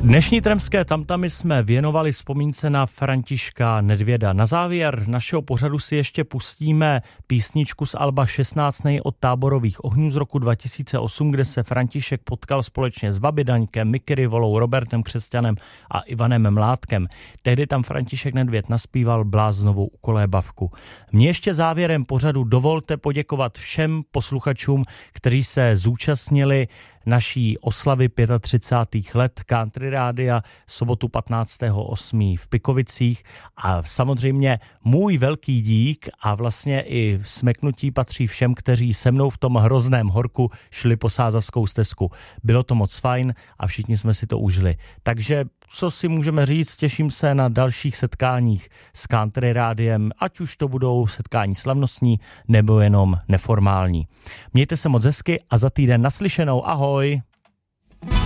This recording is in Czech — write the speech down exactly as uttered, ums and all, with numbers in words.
Dnešní Tremské tamtamy jsme věnovali vzpomínce na Františka Nedvěda. Na závěr našeho pořadu si ještě pustíme písničku z alba šestnáct nej od Táborových ohňů z roku dva tisíce osm, kde se František potkal společně s Vaby Daňkem, Miky Rivolou, Robertem Křesťanem a Ivanem Mládkem. Tehdy tam František Nedvěd naspíval bláznovou ukolébavku. Mně ještě závěrem pořadu dovolte poděkovat všem posluchačům, kteří se zúčastnili naší oslavy třicátých pěti let Country Rádia sobotu patnáctého osmého v Pikovicích a samozřejmě můj velký dík a vlastně i smeknutí patří všem, kteří se mnou v tom hrozném horku šli po Sázavskou stezku. Bylo to moc fajn a všichni jsme si to užili. Takže co si můžeme říct, těším se na dalších setkáních s Country Rádiem, ať už to budou setkání slavnostní nebo jenom neformální. Mějte se moc hezky a za týden naslyšenou. Ahoj!